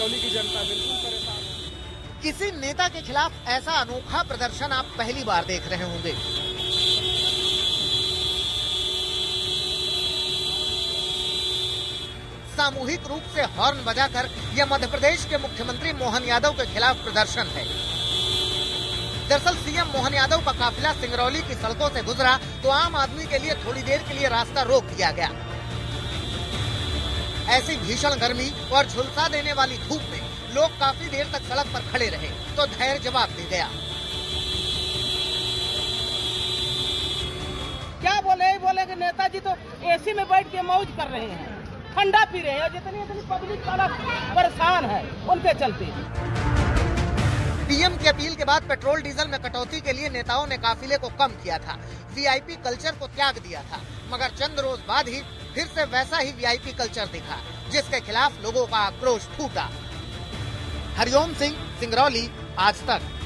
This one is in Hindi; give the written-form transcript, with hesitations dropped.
सिंगरौली की जनता बिल्कुल परेशान है। किसी नेता के खिलाफ ऐसा अनोखा प्रदर्शन आप पहली बार देख रहे होंगे। सामूहिक रूप से हॉर्न बजाकर यह मध्य प्रदेश के मुख्यमंत्री मोहन यादव के खिलाफ प्रदर्शन है। दरअसल सीएम मोहन यादव का काफिला सिंगरौली की सड़कों से गुजरा तो आम आदमी के लिए थोड़ी देर के लिए रास्ता रोक दिया गया। ऐसी भीषण गर्मी और झुलसा देने वाली धूप में लोग काफी देर तक सड़क पर खड़े रहे तो धैर्य जवाब दे गया। क्या बोले कि नेताजी तो एसी में बैठ के मौज कर रहे हैं, ठंडा पी रहे हैं, जितनी पब्लिक परेशान है उनके चलते। पीएम की अपील के बाद पेट्रोल डीजल में कटौती के लिए नेताओं ने काफिले को कम किया था, वीआईपी कल्चर को त्याग दिया था, मगर चंद रोज बाद ही फिर से वैसा ही वीआईपी कल्चर दिखा, जिसके खिलाफ लोगों का आक्रोश फूटा। हरिओम सिंह, सिंगरौली, आज तक।